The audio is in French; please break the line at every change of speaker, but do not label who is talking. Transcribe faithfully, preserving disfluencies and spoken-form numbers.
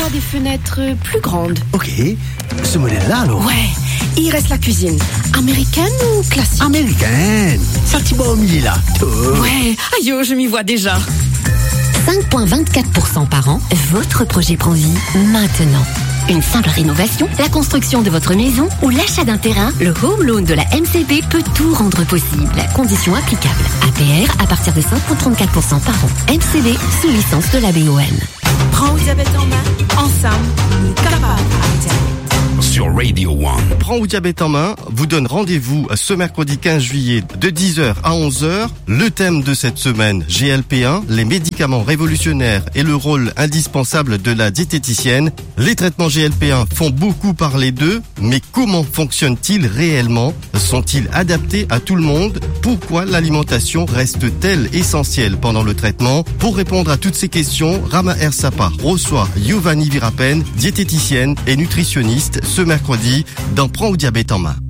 voudra des fenêtres plus grandes.
Ok, ce modèle-là alors?
Ouais, et il reste la cuisine. Américaine ou classique?
Américaine. Ça t'y va au milieu là. Oh.
Ouais, aïe, oh, je m'y vois déjà.
cinq virgule vingt-quatre pour cent par an, votre projet prend vie maintenant. Une simple rénovation, la construction de votre maison ou l'achat d'un terrain, le Home Loan de la M C B peut tout rendre possible. Conditions applicables. A P R à partir de cinq virgule trente-quatre pour cent par an. M C B sous licence de la B O N.
Prends au diabète en main, ensemble, nous capables à diabète.
Sur Radio One.
Prends au diabète en main vous donne rendez-vous ce mercredi quinze juillet de dix heures à onze heures. Le thème de cette semaine, G L P un, les médicaments révolutionnaires et le rôle indispensable de la diététicienne. Les traitements G L P un font beaucoup parler d'eux, mais comment fonctionnent-ils réellement? Sont-ils adaptés à tout le monde? Pourquoi l'alimentation reste-t-elle essentielle pendant le traitement? Pour répondre à toutes ces questions, Rama Ersapa reçoit Yuvani Virapen, diététicienne et nutritionniste, ce mercredi dans Prends au diabète en main.